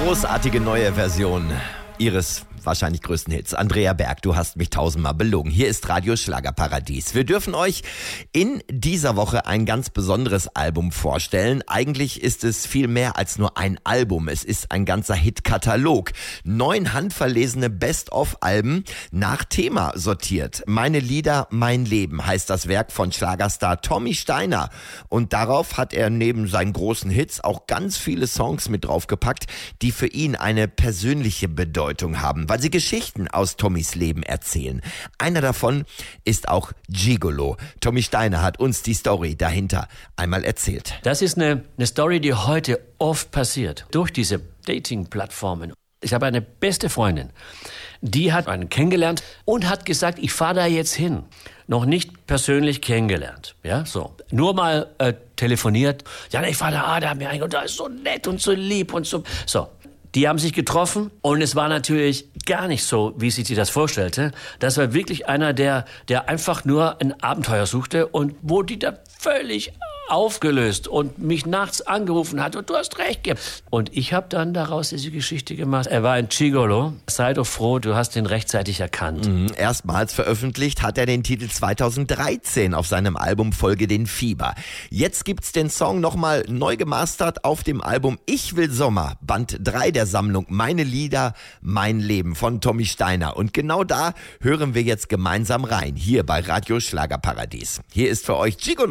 großartige neue Version ihres wahrscheinlich größten Hits. Andrea Berg, du hast mich tausendmal belogen. Hier ist Radio Schlagerparadies. Wir dürfen euch in dieser Woche ein ganz besonderes Album vorstellen. Eigentlich ist es viel mehr als nur ein Album. Es ist ein ganzer Hitkatalog. 9 handverlesene Best-of-Alben nach Thema sortiert. Meine Lieder, mein Leben heißt das Werk von Schlagerstar Tommy Steiner. Und darauf hat er neben seinen großen Hits auch ganz viele Songs mit draufgepackt, die für ihn eine persönliche Bedeutung haben, weil sie Geschichten aus Tommys Leben erzählen. Einer davon ist auch Gigolo. Tommy Steiner hat uns die Story dahinter einmal erzählt. Das ist eine Story, die heute oft passiert, durch diese Dating-Plattformen. Ich habe eine beste Freundin, die hat einen kennengelernt und hat gesagt, ich fahre da jetzt hin. Noch nicht persönlich kennengelernt, ja, so. Nur mal telefoniert. Ja, ich fahre da, und da ist so nett und so lieb und so. So. Die haben sich getroffen und es war natürlich gar nicht so, wie sie sich das vorstellte. Das war wirklich einer, der einfach nur ein Abenteuer suchte und wo die da völlig aufgelöst und mich nachts angerufen hat und du hast recht gehabt. Und ich habe dann daraus diese Geschichte gemacht. Er war ein Gigolo. Sei doch froh, du hast ihn rechtzeitig erkannt. Erstmals veröffentlicht hat er den Titel 2013 auf seinem Album Folge den Fieber. Jetzt gibt's den Song nochmal neu gemastert auf dem Album Ich will Sommer, Band 3 der Sammlung Meine Lieder, mein Leben von Tommy Steiner. Und genau da hören wir jetzt gemeinsam rein, hier bei Radio Schlagerparadies. Hier ist für euch Gigolo.